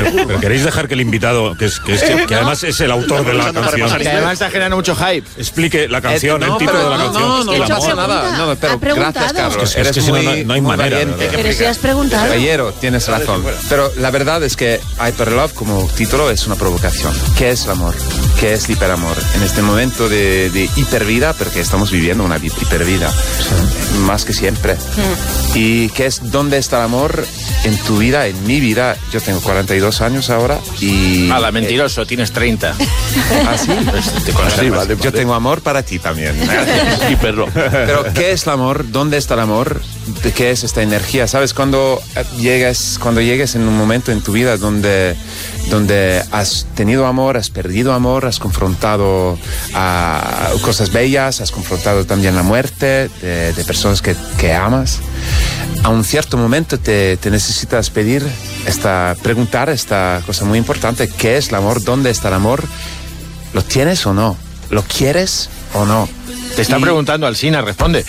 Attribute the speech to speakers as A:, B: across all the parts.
A: Pero queréis dejar que el invitado, que además es el autor de la canción,
B: que además está generando mucho hype,
A: explique la canción, el título de la canción.
C: No pasa nada.
D: No, pero gracias, Carlos.
A: Es que si no hay manera.
C: Pero si has preguntado.
D: Caballero, tienes razón. Pero la verdad es que Hyperlove como título es una provocación. ¿Qué es el amor? ¿Qué es el hiperamor? En este momento de hipervida, porque estamos viviendo una hipervida, más que siempre. ¿Y qué es? ¿Dónde está el amor en tu vida, en mi vida? Yo tengo 42 años ahora y...
B: mentiroso, tienes 30.
D: ¿Ah, sí?
B: Sí, vale.
D: Yo tengo amor para ti también.
B: Hiperlo.
D: Pero ¿qué es el amor? ¿Dónde está el amor? ¿De qué es esta energía? ¿Sabes? Cuando llegues en un momento en tu vida donde has tenido amor, has perdido amor, has confrontado a cosas bellas, has confrontado también la muerte de personas que amas, a un cierto momento te necesitas preguntar esta cosa muy importante: ¿qué es el amor? ¿Dónde está el amor? ¿Lo tienes o no? ¿Lo quieres o no?
B: Te están preguntando, Alsina, responde.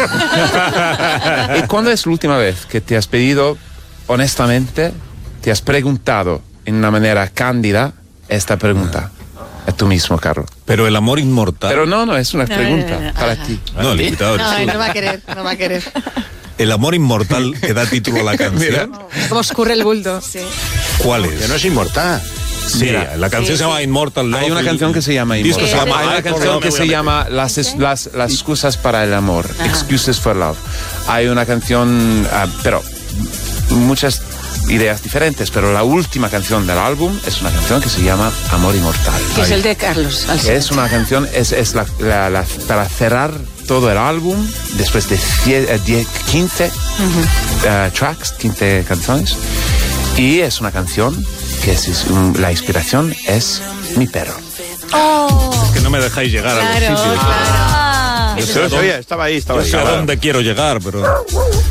D: ¿Y cuándo es la última vez que te has pedido, honestamente, te has preguntado en una manera cándida esta pregunta? A tú mismo, Carlos.
A: Pero el amor inmortal.
D: Pero no, es una pregunta para ti.
A: No, el invitado.
C: No va a querer.
A: El amor inmortal que da título a la canción.
C: Como escurre el bulto. Sí.
A: ¿Cuál es?
B: Que no es inmortal.
A: Sí, la canción se llama Immortal Love.
D: Hay una canción que se llama Immortal. Hay una canción que se llama las excusas para el amor. Excuses for Love. Hay una canción, pero muchas ideas diferentes, pero la última canción del álbum es una canción que se llama Amor Inmortal.
C: Que es el de Carlos Alsina.
D: Es una canción, es para cerrar todo el álbum, después de 15 tracks, 15 canciones, y es una canción que la inspiración es mi perro.
A: Es que no me dejáis llegar a los sitios.
C: Claro.
A: Yo sabía,
B: estaba ahí.
A: Yo sé a dónde quiero llegar, pero...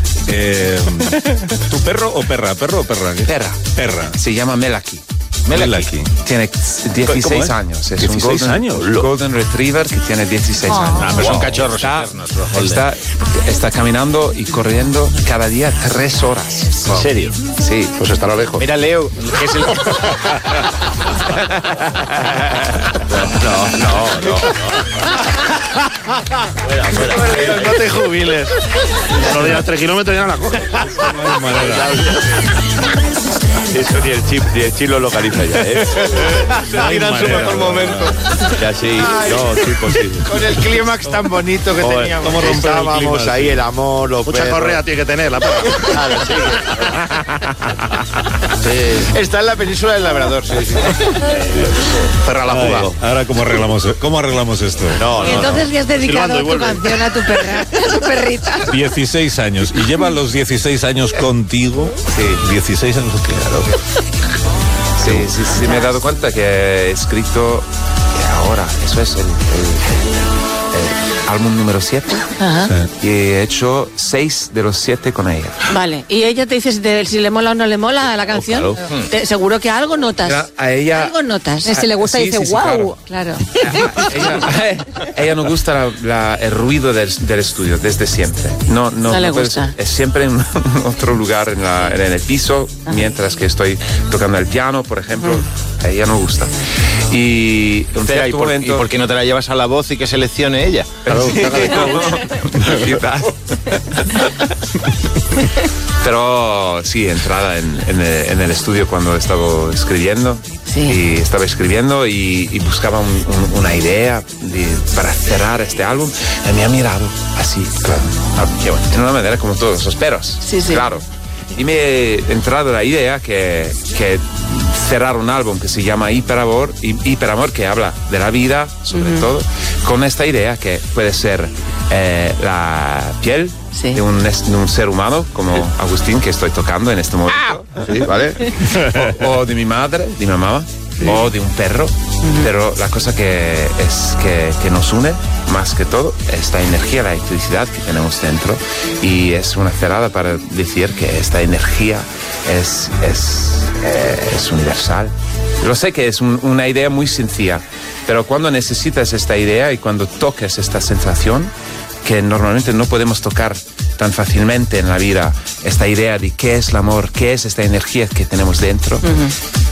A: ¿Tu perro o perra? ¿Perro o perra? Perra.
D: Se llama Melaki. Tiene 16 años. Es
A: 16 años.
D: Un Golden Retriever que tiene 16 años.
B: Pero son cachorros eternos.
D: Está caminando y corriendo cada día 3 horas.
B: ¿En serio?
D: Sí. Pues estará lejos.
B: Mira, Leo, que es el... No. Fuera. No te jubiles.
E: No digas 3 kilómetros y ya la coge.
A: No hay manera.
B: Eso ni el chip lo localiza ya, ¿eh?
E: Mira en su mejor momento.
B: Ya sí, no, sí, posible.
E: Con el clímax tan bonito que teníamos.
A: ¿Cómo romper el
B: Estábamos
A: clima,
B: ahí, el amor, los
E: Mucha
B: perros.
E: correa tiene que tener la perra.
B: Claro, sí. Está en la península del Labrador, sí.
E: Perra a la fuga.
A: Ahora, ¿cómo arreglamos esto?
B: No.
C: Y entonces le has dedicado
E: Silbando y
C: tu
E: vuelve.
C: canción a tu perra, a tu perrita.
A: 16 años. ¿Y lleva los 16 años contigo?
D: Sí.
A: 16 años, claro.
D: Sí, me he dado cuenta que he escrito que ahora, eso es el álbum número 7.
C: Ajá.
D: Y he hecho 6 de los 7 con ella.
C: Vale, y ella te dice si le mola o no le mola la canción.
B: claro.
C: Seguro que algo notas.
D: A ella...
C: Algo notas.
F: Si le gusta,
D: sí,
F: dice,
D: sí,
F: wow.
C: Claro.
D: Ella no gusta el ruido del estudio desde siempre. No
C: le gusta.
D: Es siempre en otro lugar en el piso, mientras que estoy tocando el piano, por ejemplo. A ella no gusta. Y un
B: Espera, ¿y
D: cierto momento...
B: por qué no te la llevas a la voz y que seleccione ella?
D: Quizás. Pero sí, entrada en el estudio cuando estaba escribiendo.
C: Sí.
D: Y estaba escribiendo y buscaba una idea para cerrar este álbum. Y me ha mirado así, claro, de una manera como todos los perros.
C: Sí.
D: Claro. Y me he entrado la idea que cerrar un álbum que se llama Hiperamor, que habla de la vida, sobre todo, con esta idea que puede ser la piel de un ser humano, como Agustín, que estoy tocando en este momento. ¿Sí? ¿Vale? o de mi madre, de mi mamá. O de un perro, pero la cosa que nos une más que todo esta energía, la electricidad que tenemos dentro, y es una cerrada para decir que esta energía es universal. Lo sé que es una idea muy sencilla, pero cuando necesitas esta idea y cuando toques esta sensación que normalmente no podemos tocar tan fácilmente en la vida, esta idea de qué es el amor, qué es esta energía que tenemos dentro,